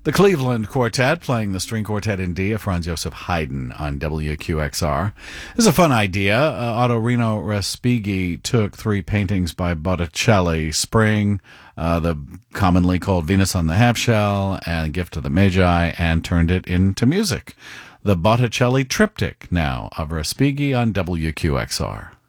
The Cleveland Quartet playing the string quartet in D of Franz Joseph Haydn on WQXR. This is a fun idea. Ottorino Respighi took three paintings by Botticelli, Spring, the commonly called Venus on the Half Shell, and Gift of the Magi, and turned it into music. The Botticelli Triptych now of Respighi on WQXR.